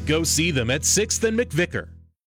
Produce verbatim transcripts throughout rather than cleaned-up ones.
Go see them at sixth and McVicker.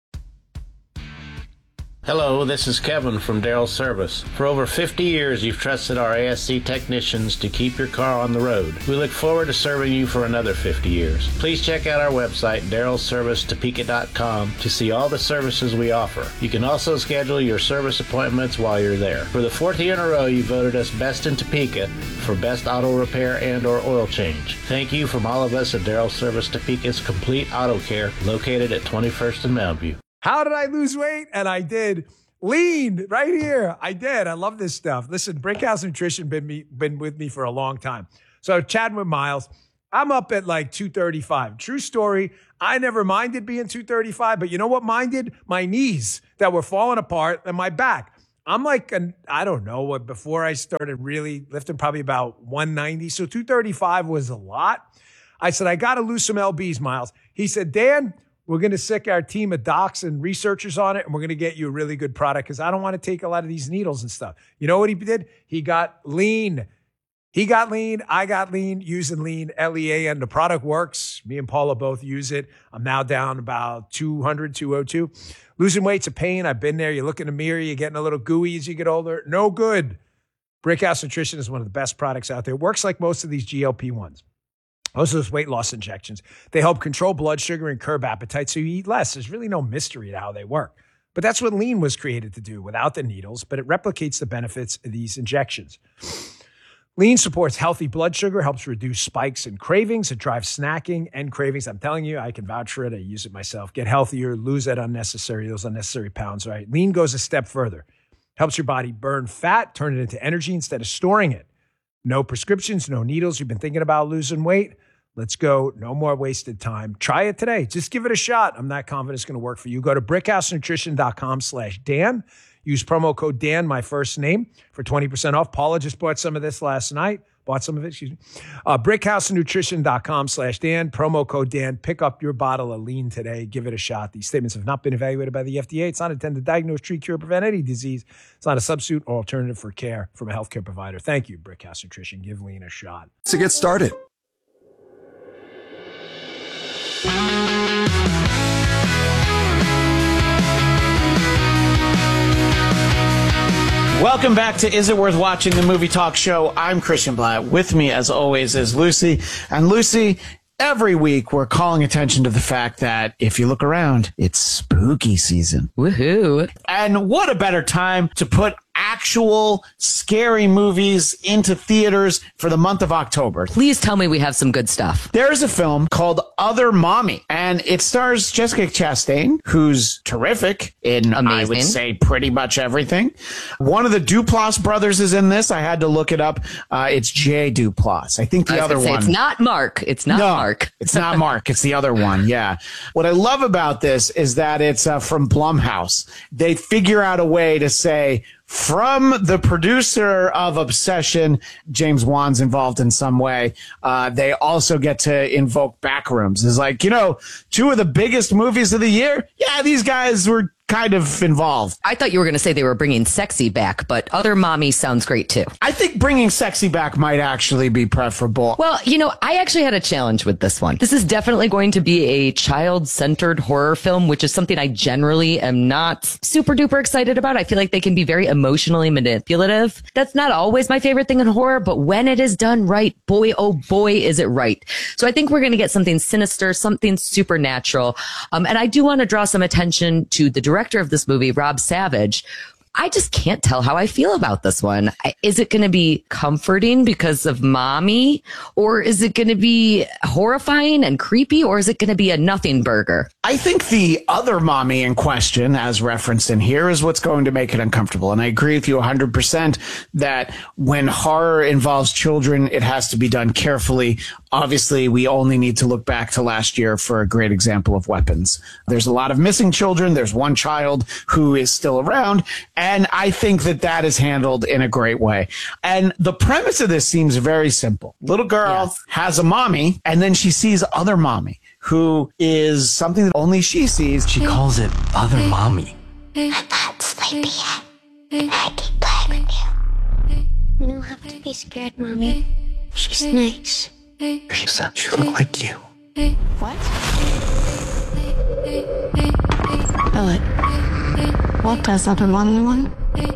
Hello, this is Kevin from Darrell Service. For over fifty years, you've trusted our A S C technicians to keep your car on the road. We look forward to serving you for another fifty years. Please check out our website, darrell service topeka dot com, to see all the services we offer. You can also schedule your service appointments while you're there. For the fourth year in a row, you voted us Best in Topeka for Best Auto Repair and or Oil Change. Thank you from all of us at Darrell Service Topeka's Complete Auto Care, located at twenty-first and Mountain View. How did I lose weight? And I did. Lean right here. I did. I love this stuff. Listen, Brickhouse Nutrition been me been with me for a long time. So chatting with Miles, I'm up at like two thirty-five. True story. I never minded being two thirty-five, but you know what minded? My knees that were falling apart and my back. I'm like, an, I don't know what, before I started really lifting, probably about one ninety. So two thirty-five was a lot. I said, I got to lose some L Bs, Miles. He said, Dan, we're going to sick our team of docs and researchers on it, and we're going to get you a really good product because I don't want to take a lot of these needles and stuff. You know what he did? He got lean. He got lean. I got lean using lean, L E A, and the product works. Me and Paula both use it. I'm now down about two hundred, two oh two. Losing weight's a pain. I've been there. You look in the mirror, you're getting a little gooey as you get older. No good. Brickhouse Nutrition is one of the best products out there. It works like most of these G L P ones. Most of those weight loss injections, they help control blood sugar and curb appetite so you eat less. There's really no mystery to how they work. But that's what lean was created to do without the needles, but it replicates the benefits of these injections. Lean supports healthy blood sugar, helps reduce spikes and cravings. It drives snacking and cravings. I'm telling you, I can vouch for it. I use it myself. Get healthier, lose that unnecessary, those unnecessary pounds, right? Lean goes a step further. Helps your body burn fat, turn it into energy instead of storing it. No prescriptions, no needles. You've been thinking about losing weight? Let's go. No more wasted time. Try it today. Just give it a shot. I'm not confident it's going to work for you. Go to brickhouse nutrition dot com slash Dan. Use promo code Dan, my first name, for twenty percent off. Paula just bought some of this last night. Bought some of it, excuse me. Uh, brickhouse nutrition dot com slash Dan. Promo code Dan. Pick up your bottle of lean today. Give it a shot. These statements have not been evaluated by the F D A. It's not intended to diagnose, treat, cure, prevent any disease. It's not a substitute or alternative for care from a healthcare provider. Thank you, Brickhouse Nutrition. Give lean a shot. To get started. Welcome back to Is It Worth Watching, the movie talk show. I'm Christian Blatt. With me, as always, is Lucy. And Lucy, every week we're calling attention to the fact that if you look around, it's spooky season. Woohoo. And what a better time to put actual scary movies into theaters for the month of October. Please tell me we have some good stuff. There's a film called Other Mommy, and it stars Jessica Chastain, who's terrific in, Amazing. I would say, pretty much everything. One of the Duplass brothers is in this. I had to look it up. Uh, it's Jay Duplass. I think the I was other gonna say, one. It's not Mark. It's not no, Mark. It's not Mark. It's the other one. Yeah. What I love about this is that it's uh, from Blumhouse. They figure out a way to say, from the producer of Obsession, James Wan's involved in some way. Uh, they also get to invoke Backrooms. It's like, you know, two of the biggest movies of the year. Yeah, these guys were kind of involved. I thought you were going to say they were bringing Sexy back, but Other Mommy sounds great too. I think bringing Sexy back might actually be preferable. Well, you know, I actually had a challenge with this one. This is definitely going to be a child-centered horror film, which is something I generally am not super duper excited about. I feel like they can be very emotionally manipulative. That's not always my favorite thing in horror, but when it is done right, boy, oh boy, is it right. So I think we're going to get something sinister, something supernatural. Um, and I do want to draw some attention to the director director of this movie, Rob Savage. I just can't tell how I feel about this one. I, is it going to be comforting because of Mommy? Or is it going to be horrifying and creepy? Or is it going to be a nothing burger? I think the Other Mommy in question, as referenced in here, is what's going to make it uncomfortable. And I agree with you one hundred percent that when horror involves children, it has to be done carefully. Obviously, we only need to look back to last year for a great example of Weapons. There's a lot of missing children. There's one child who is still around. And I think that that is handled in a great way. And the premise of this seems very simple. Little girl yes. has a mommy, and then she sees Other Mommy, who is something that only she sees. She calls it Other Mommy. I'm not sleepy yet. I keep playing with you. You don't have to be scared, Mommy. She's nice. She said she looked like you. What? Elliot, what does other mommy want?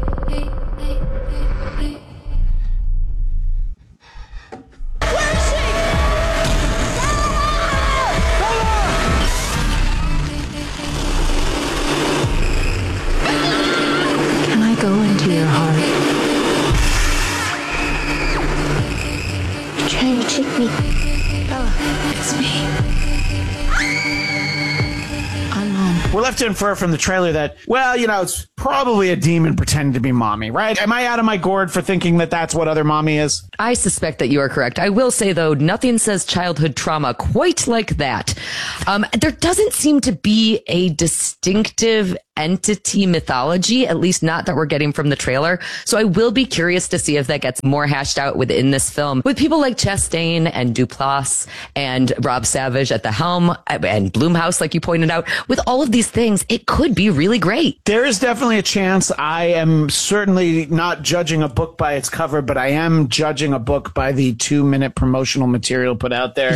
Can I go into your heart? You're trying to trick me. Bella, it's me. I'm home. We're left to infer from the trailer that, well, you know, it's probably a demon pretending to be mommy, right? Am I out of my gourd for thinking that that's what other mommy is? I suspect that you are correct. I will say, though, nothing says childhood trauma quite like that. Um, there doesn't seem to be a distinctive entity mythology, at least not that we're getting from the trailer. So I will be curious to see if that gets more hashed out within this film. With people like Chastain and Duplass and Rob Savage at the helm and Blumhouse, like you pointed out, with all of these things, it could be really great. There is definitely a chance. I am certainly not judging a book by its cover, but I am judging a book by the two minute promotional material put out there.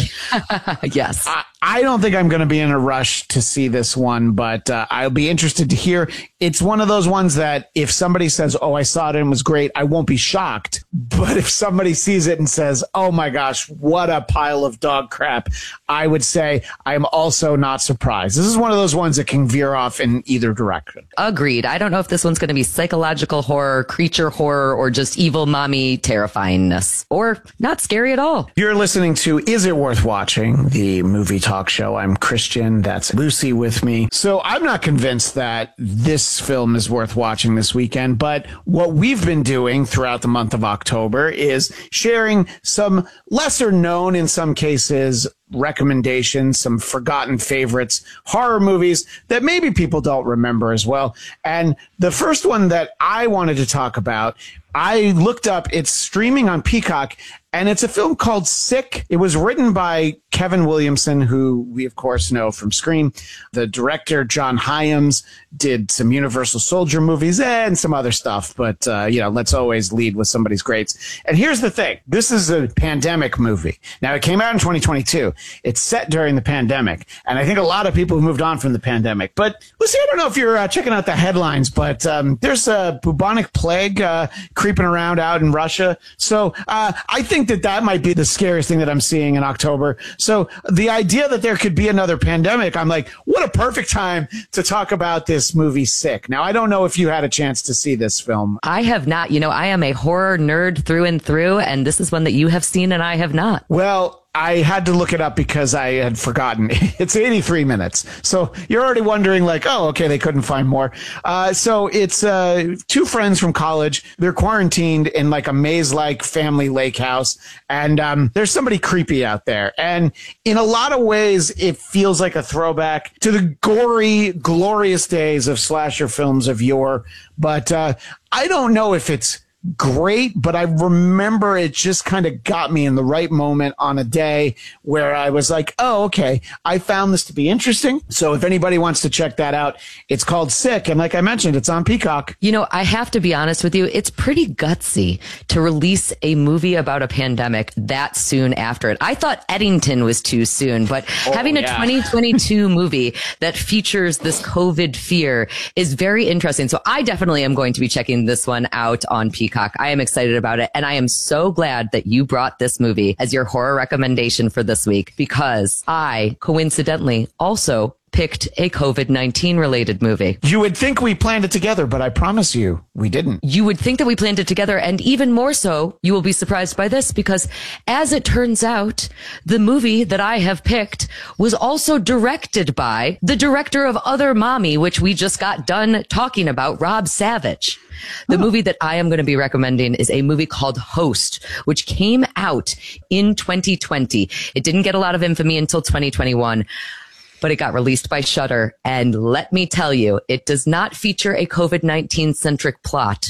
Yes. I, I don't think I'm going to be in a rush to see this one, but uh, I'll be interested to hear. It's one of those ones that if somebody says, oh, I saw it and it was great, I won't be shocked. But if somebody sees it and says, oh my gosh, what a pile of dog crap, I would say I'm also not surprised. This is one of those ones that can veer off in either direction. Agreed. I don't know if this one's going to be psychological horror, creature horror, or just evil mommy terrifyingness, or not scary at all. You're listening to Is It Worth Watching, the movie talk show. I'm Christian. That's Lucy with me. So I'm not convinced that this film is worth watching this weekend, but what we've been doing throughout the month of October is sharing some lesser known, in some cases, recommendations, some forgotten favorites, horror movies that maybe people don't remember as well. And the first one that I wanted to talk about, I looked up, it's streaming on Peacock, and it's a film called Sick. It was written by Kevin Williamson, who we, of course, know from Scream. The director, John Hyams, did some Universal Soldier movies and some other stuff. But, uh, you know, let's always lead with somebody's greats. And here's the thing. This is a pandemic movie. Now, it came out in twenty twenty-two. It's set during the pandemic. And I think a lot of people have moved on from the pandemic. But, Lucy, I don't know if you're uh, checking out the headlines, but um, there's a bubonic plague uh, creeping around out in Russia. So uh, I think that that might be the scariest thing that I'm seeing in October. So the idea that there could be another pandemic, I'm like, what a perfect time to talk about this movie Sick. Now, I don't know if you had a chance to see this film. I have not. You know, I am a horror nerd through and through, and this is one that you have seen and I have not. Well, I had to look it up because I had forgotten. It's eighty-three minutes. So you're already wondering like, oh, okay, they couldn't find more. Uh, so it's uh, two friends from college. They're quarantined in like a maze-like family lake house. And um, there's somebody creepy out there. And in a lot of ways, it feels like a throwback to the gory, glorious days of slasher films of yore. But uh, I don't know if it's great, but I remember it just kind of got me in the right moment on a day where I was like, oh, okay, I found this to be interesting. So if anybody wants to check that out, it's called Sick. And like I mentioned, it's on Peacock. You know, I have to be honest with you. It's pretty gutsy to release a movie about a pandemic that soon after it. I thought Eddington was too soon, but oh, having a yeah. twenty twenty-two movie that features this COVID fear is very interesting. So I definitely am going to be checking this one out on Peacock. I am excited about it. And I am so glad that you brought this movie as your horror recommendation for this week, because I coincidentally also picked a COVID nineteen related movie. You would think we planned it together, but I promise you, we didn't. You would think that we planned it together, and even more so, you will be surprised by this, because as it turns out, the movie that I have picked was also directed by the director of Other Mommy, which we just got done talking about, Rob Savage. The oh. movie that I am going to be recommending is a movie called Host, which came out in twenty twenty. It didn't get a lot of infamy until twenty twenty-one. But it got released by Shudder. And let me tell you, it does not feature a COVID nineteen centric plot,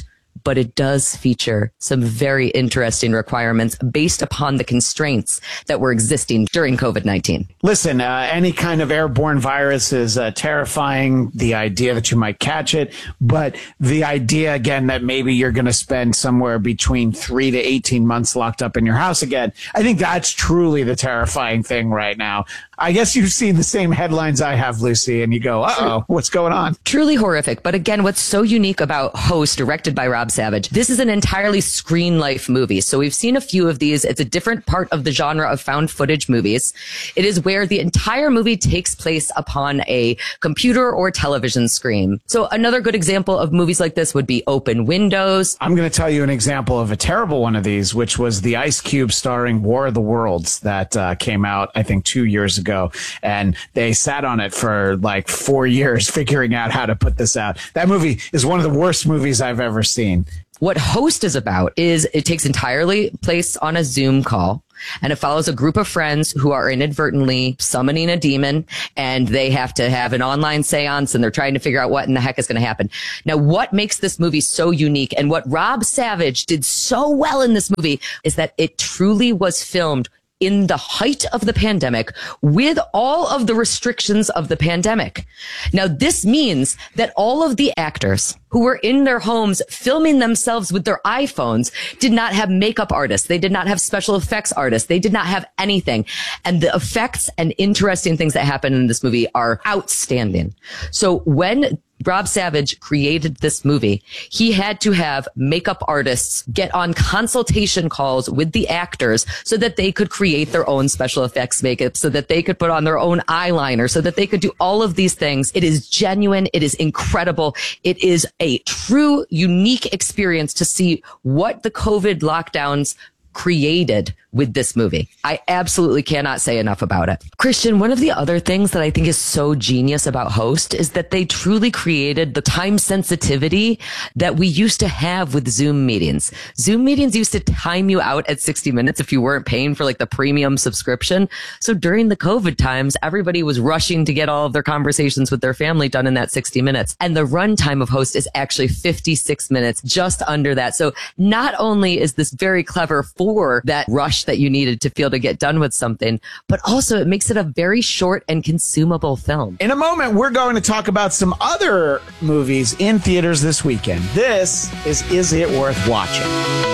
but it does feature some very interesting requirements based upon the constraints that were existing during COVID nineteen. Listen, uh, any kind of airborne virus is uh, terrifying, the idea that you might catch it, but the idea, again, that maybe you're going to spend somewhere between three to eighteen months locked up in your house again, I think that's truly the terrifying thing right now. I guess you've seen the same headlines I have, Lucy, and you go, uh-oh, what's going on? Truly horrific. But again, what's so unique about Host, directed by Rob Savage, this is an entirely screen life movie. So we've seen a few of these. It's a different part of the genre of found footage movies. It is where the entire movie takes place upon a computer or television screen. So another good example of movies like this would be Open Windows. I'm going to tell you an example of a terrible one of these, which was the Ice Cube starring War of the Worlds that uh, came out, I think, two years ago. ago, and they sat on it for like four years figuring out how to put this out. That movie is one of the worst movies I've ever seen. What Host is about is it takes entirely place on a Zoom call, and it follows a group of friends who are inadvertently summoning a demon, and they have to have an online seance, and they're trying to figure out what in the heck is going to happen. Now, what makes this movie so unique and what Rob Savage did so well in this movie is that it truly was filmed in the height of the pandemic with all of the restrictions of the pandemic. Now, this means that all of the actors who were in their homes filming themselves with their iPhones did not have makeup artists. They did not have special effects artists. They did not have anything. And the effects and interesting things that happen in this movie are outstanding. So when Rob Savage created this movie, he had to have makeup artists get on consultation calls with the actors so that they could create their own special effects makeup, so that they could put on their own eyeliner, so that they could do all of these things. It is genuine. It is incredible. It is a true, unique experience to see what the COVID lockdowns created with this movie. I absolutely cannot say enough about it. Christian, one of the other things that I think is so genius about Host is that they truly created the time sensitivity that we used to have with Zoom meetings. Zoom meetings used to time you out at sixty minutes if you weren't paying for like the premium subscription. So during the COVID times, everybody was rushing to get all of their conversations with their family done in that sixty minutes. And the runtime of Host is actually fifty-six minutes, just under that. So not only is this very clever for that rush that you needed to feel to get done with something, but also it makes it a very short and consumable film. In a moment, we're going to talk about some other movies in theaters this weekend. This is Is It Worth Watching?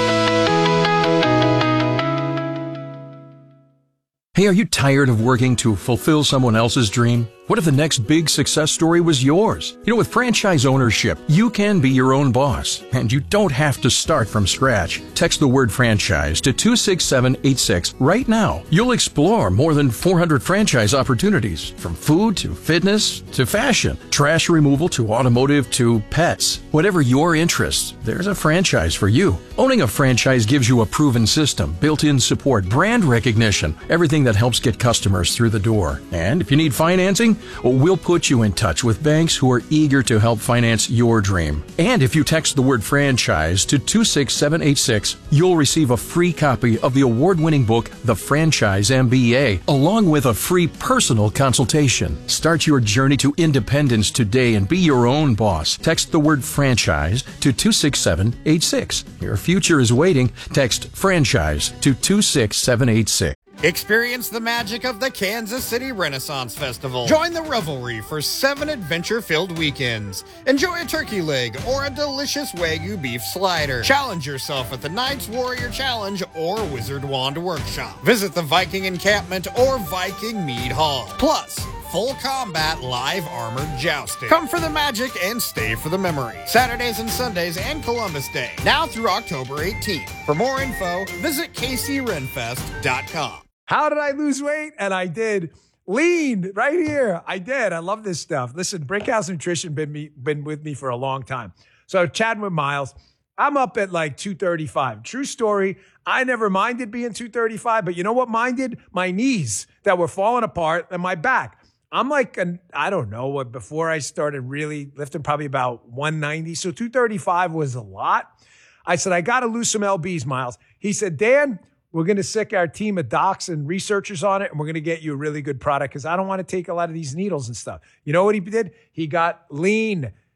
Hey, are you tired of working to fulfill someone else's dream? What if the next big success story was yours? You know, with franchise ownership, you can be your own boss, and you don't have to start from scratch. Text the word franchise to two six seven eight six right now. You'll explore more than four hundred franchise opportunities, from food to fitness to fashion, trash removal to automotive to pets. Whatever your interests, there's a franchise for you. Owning a franchise gives you a proven system, built-in support, brand recognition, everything that helps get customers through the door. And if you need financing, well, we'll put you in touch with banks who are eager to help finance your dream. And if you text the word franchise to two six seven eight six, you'll receive a free copy of the award-winning book, The Franchise M B A, along with a free personal consultation. Start your journey to independence today and be your own boss. Text the word franchise to two six seven eight six. Your future is waiting. Text franchise to two six seven eight six. Experience the magic of the Kansas City Renaissance Festival. Join the revelry for seven adventure-filled weekends. Enjoy a turkey leg or a delicious Wagyu beef slider. Challenge yourself at the Knights Warrior Challenge or Wizard Wand Workshop. Visit the Viking Encampment or Viking Mead Hall. Plus, full combat live armored jousting. Come for the magic and stay for the memory. Saturdays and Sundays and Columbus Day. Now through October eighteenth. For more info, visit k c renfest dot com. How did I lose weight? And I did. Lean right here. I did. I love this stuff. Listen, Brickhouse Nutrition been me been with me for a long time. So chatting with Miles, I'm up at like two thirty-five. True story. I never minded being two thirty-five, but you know what minded? My knees that were falling apart and my back. I'm like, an, I don't know what, before I started really lifting, probably about one ninety. So two thirty-five was a lot. I said, I got to lose some L Bs, Miles. He said, Dan, we're going to sick our team of docs and researchers on it, and we're going to get you a really good product because I don't want to take a lot of these needles and stuff. You know what he did? He got lean.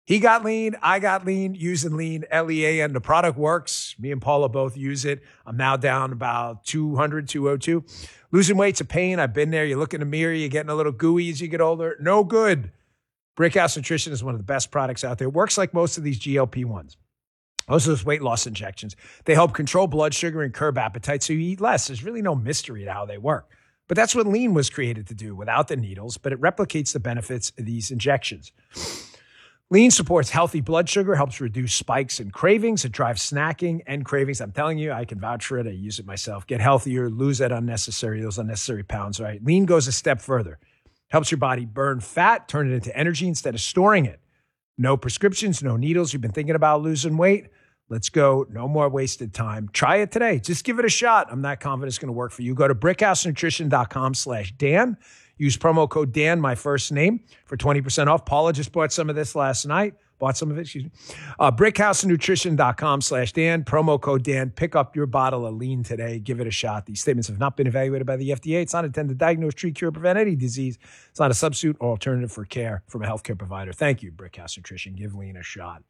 He got lean. I got lean using lean, L E A N. The product works. Me and Paula both use it. I'm now down about two hundred, two oh two. Losing weight's a pain. I've been there. You look in the mirror, you're getting a little gooey as you get older. No good. Brickhouse Nutrition is one of the best products out there. It works like most of these G L P ones. Most of those weight loss injections. They help control blood sugar and curb appetite so you eat less. There's really no mystery to how they work. But that's what lean was created to do without the needles, but it replicates the benefits of these injections. Lean supports healthy blood sugar, helps reduce spikes and cravings. It drives snacking and cravings. I'm telling you, I can vouch for it. I use it myself. Get healthier, lose that unnecessary, those unnecessary pounds, right? Lean goes a step further. Helps your body burn fat, turn it into energy instead of storing it. No prescriptions, no needles. You've been thinking about losing weight? Let's go. No more wasted time. Try it today. Just give it a shot. I'm not confident it's going to work for you. Go to brickhousenutrition.com slash Dan. Use promo code Dan, my first name, for twenty percent off. Paula just bought some of this last night. Bought some of it, excuse me. Uh, brickhousenutrition.com slash Dan. Promo code Dan. Pick up your bottle of lean today. Give it a shot. These statements have not been evaluated by the F D A. It's not intended to diagnose, treat, cure, prevent any disease. It's not a substitute or alternative for care from a healthcare provider. Thank you, Brickhouse Nutrition. Give lean a shot.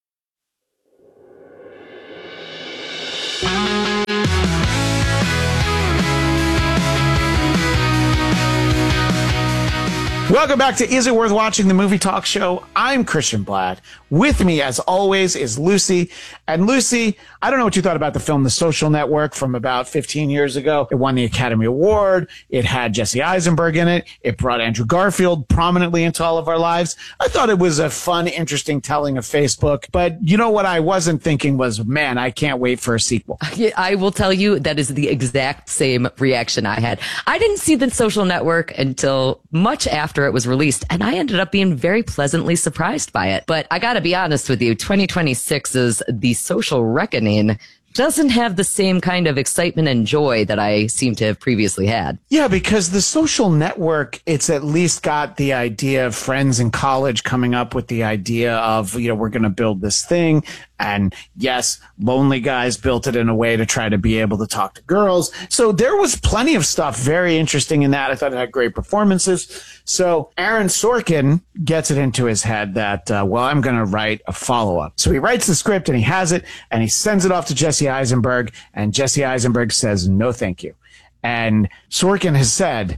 Welcome back to Is It Worth Watching, the movie talk show. I'm Christian Blatt. With me, as always, is Lucy. And Lucy, I don't know what you thought about the film The Social Network from about fifteen years ago. It won the Academy Award. It had Jesse Eisenberg in it. It brought Andrew Garfield prominently into all of our lives. I thought it was a fun, interesting telling of Facebook. But you know what I wasn't thinking was, man, I can't wait for a sequel. I will tell you that is the exact same reaction I had. I didn't see The Social Network until much after it was released, and I ended up being very pleasantly surprised by it. But I gotta be honest with you, twenty twenty-six's The Social Reckoning doesn't have the same kind of excitement and joy that I seem to have previously had. Yeah, because The Social Network, it's at least got the idea of friends in college coming up with the idea of, you know, we're going to build this thing. And yes, Lonely Guys built it in a way to try to be able to talk to girls. So there was plenty of stuff very interesting in that. I thought it had great performances. So Aaron Sorkin gets it into his head that, uh, well, I'm going to write a follow-up. So he writes the script and he has it and he sends it off to Jesse Eisenberg, and Jesse Eisenberg says, no, thank you. And Sorkin has said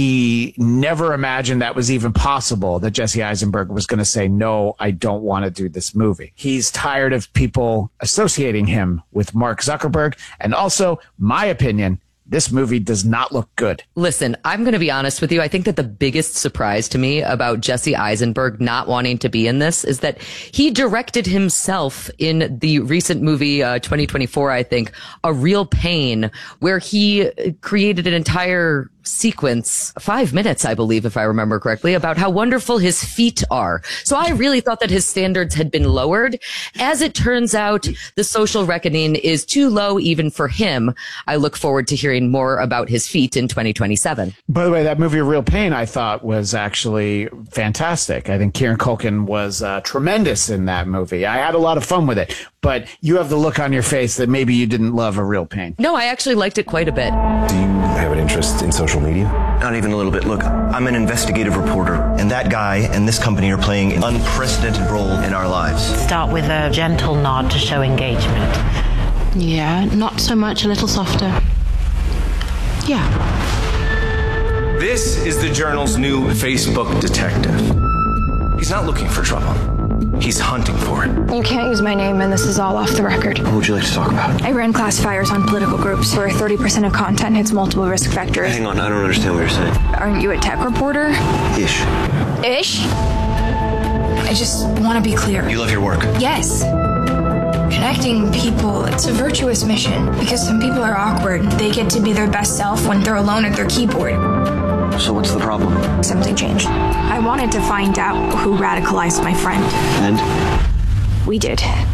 he never imagined that was even possible, that Jesse Eisenberg was going to say, no, I don't want to do this movie. He's tired of people associating him with Mark Zuckerberg. And also, my opinion, this movie does not look good. Listen, I'm going to be honest with you. I think that the biggest surprise to me about Jesse Eisenberg not wanting to be in this is that he directed himself in the recent movie, uh, twenty twenty-four, I think, A Real Pain, where he created an entire sequence, five minutes, I believe, if I remember correctly, about how wonderful his feet are. So I really thought that his standards had been lowered. As it turns out, The Social Reckoning is too low even for him. I look forward to hearing more about his feet in twenty twenty-seven. By the way, that movie, A Real Pain, I thought was actually fantastic. I think Kieran Culkin was uh, tremendous in that movie. I had a lot of fun with it, but you have the look on your face that maybe you didn't love A Real Pain. No, I actually liked it quite a bit. Do you have an interest in social media? Not even a little bit. Look, I'm an investigative reporter, and that guy and this company are playing an unprecedented role in our lives. Start with a gentle nod to show engagement. Yeah, not so much, a little softer. Yeah. This is the Journal's new Facebook detective. He's not looking for trouble. He's hunting for it. You can't use my name, and this is all off the record. What would you like to talk about? I ran classifiers on political groups where thirty percent of content hits multiple risk factors. Hang on, I don't understand what you're saying. Aren't you a tech reporter? Ish. Ish? I just want to be clear. You love your work? Yes. Connecting people, it's a virtuous mission because some people are awkward. They get to be their best self when they're alone at their keyboard. So what's the problem? Something changed. I wanted to find out who radicalized my friend. And? We did.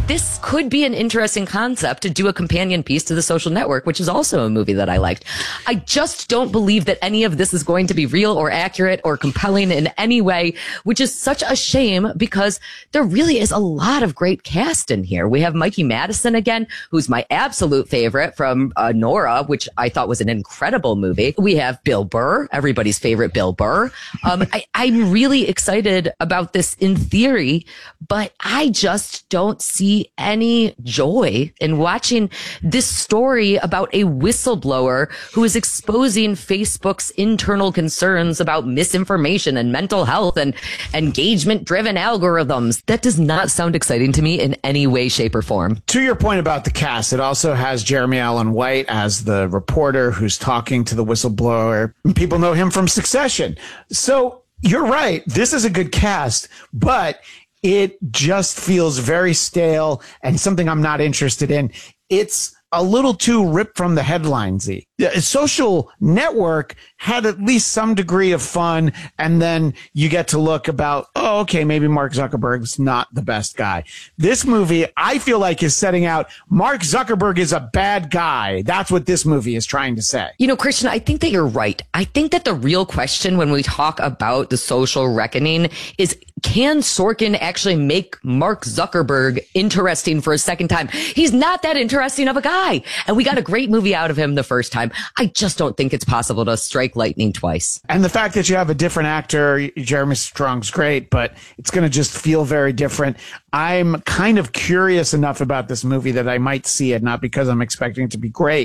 this could be an interesting concept to do a companion piece to The Social Network, which is also a movie that I liked. I just don't believe that any of this is going to be real or accurate or compelling in any way, which is such a shame because there really is a lot of great cast in here. We have Mikey Madison again, who's my absolute favorite from uh, Nora, which I thought was an incredible movie. We have Bill Burr, everybody's favorite Bill Burr. Um, I, I'm really excited about this in theory, but I just don't see any joy in watching this story about a whistleblower who is exposing Facebook's internal concerns about misinformation and mental health and engagement-driven algorithms. That does not sound exciting to me in any way, shape, or form. To your point about the cast, it also has Jeremy Allen White as the reporter who's talking to the whistleblower. People know him from Succession. So you're right. This is a good cast, but it just feels very stale and something I'm not interested in. It's a little too ripped from the headlinesy. The Social Network had at least some degree of fun, and then you get to look about, oh, okay, maybe Mark Zuckerberg's not the best guy. This movie, I feel like, is setting out Mark Zuckerberg is a bad guy. That's what this movie is trying to say. You know, Christian, I think that you're right. I think that the real question when we talk about the social reckoning is, can Sorkin actually make Mark Zuckerberg interesting for a second time? He's not that interesting of a guy. And we got a great movie out of him the first time. I just don't think it's possible to strike lightning twice. And the fact that you have a different actor, Jeremy Strong's great, but it's going to just feel very different. I'm kind of curious enough about this movie that I might see it, not because I'm expecting it to be great,